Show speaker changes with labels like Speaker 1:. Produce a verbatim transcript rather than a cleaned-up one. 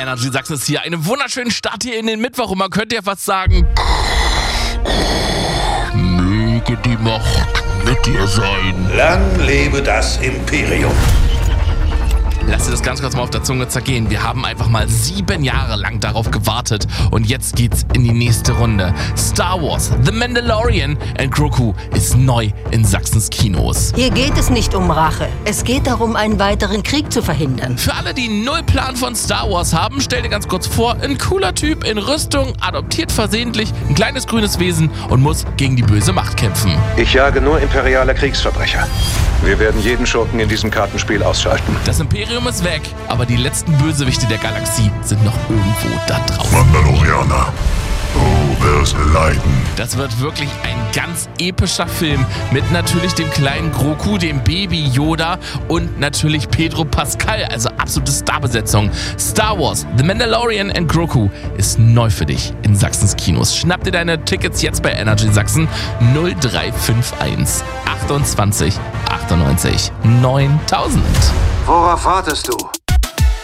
Speaker 1: Energy Sachsen ist hier. Einen wunderschönen Start hier in den Mittwoch und man könnte ja fast sagen, möge die Macht mit dir sein.
Speaker 2: Lang lebe das Imperium.
Speaker 1: Lass dir das ganz kurz mal auf der Zunge zergehen. Wir haben einfach mal sieben Jahre lang darauf gewartet und jetzt geht's in die nächste Runde. Star Wars, The Mandalorian and Grogu ist neu in Sachsens Kinos.
Speaker 3: Hier geht es nicht um Rache. Es geht darum, einen weiteren Krieg zu verhindern.
Speaker 1: Für alle, die null Plan von Star Wars haben, stell dir ganz kurz vor, ein cooler Typ in Rüstung, adoptiert versehentlich ein kleines grünes Wesen und muss gegen die böse Macht kämpfen.
Speaker 2: Ich jage nur imperiale Kriegsverbrecher. Wir werden jeden Schurken in diesem Kartenspiel ausschalten.
Speaker 1: Das Imperium ist weg, aber die letzten Bösewichte der Galaxie sind noch irgendwo da draußen.
Speaker 4: Mandalorianer, du wirst leiden.
Speaker 1: Das wird wirklich ein ganz epischer Film mit natürlich dem kleinen Grogu, dem Baby Yoda und natürlich Pedro Pascal, also absolute Starbesetzung. Star Wars, The Mandalorian and Grogu ist neu für dich in Sachsens Kinos. Schnapp dir deine Tickets jetzt bei Energy Sachsen null drei fünf eins achtundzwanzig achtundneunzig neuntausend.
Speaker 2: Worauf wartest du?